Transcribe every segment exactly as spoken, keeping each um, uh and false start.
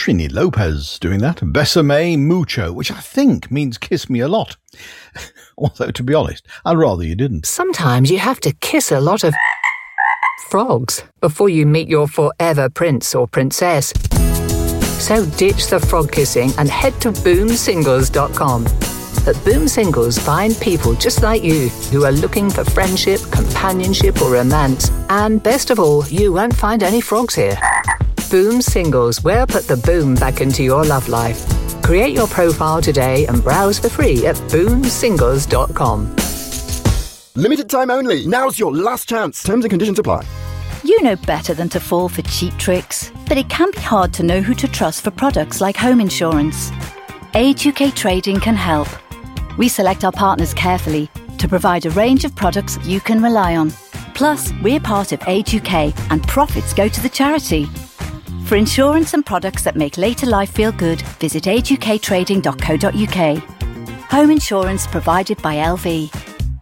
Trini Lopez doing that. Besame mucho, which I think means kiss me a lot. Although, to be honest, I'd rather you didn't. Sometimes you have to kiss a lot of frogs before you meet your forever prince or princess. So ditch the frog kissing and head to boom singles dot com. At Boom Singles, find people just like you who are looking for friendship, companionship or romance. And best of all, you won't find any frogs here. Boom Singles, where put the boom back into your love life. Create your profile today and browse for free at boom singles dot com. Limited time only. Now's your last chance. Terms and conditions apply. You know better than to fall for cheap tricks, but it can be hard to know who to trust for products like home insurance. Age U K Trading can help. We select our partners carefully to provide a range of products you can rely on. Plus, we're part of Age U K and profits go to the charity. For insurance and products that make later life feel good, visit age u k trading dot co dot u k. Home insurance provided by L V.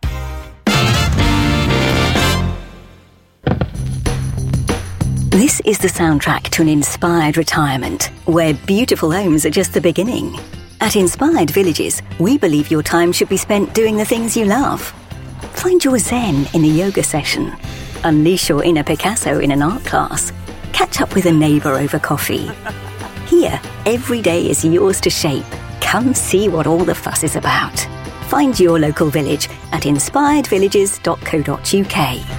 This is the soundtrack to an inspired retirement, where beautiful homes are just the beginning. At Inspired Villages, we believe your time should be spent doing the things you love. Find your zen in a yoga session. Unleash your inner Picasso in an art class. Catch up with a neighbour over coffee. Here, every day is yours to shape. Come see what all the fuss is about. Find your local village at inspired villages dot co dot u k.